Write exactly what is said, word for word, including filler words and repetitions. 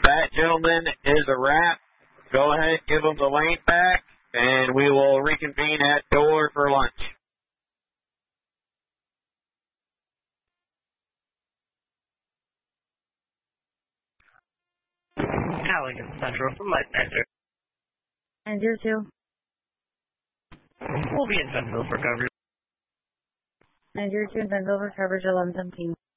that, gentlemen, is a wrap. Go ahead, give them the lane back, and we will reconvene at door for lunch. Halligan Central from Light Center. And you too. We'll be in Bentonville for coverage. And you're to Bentonville for coverage eleven seventeen.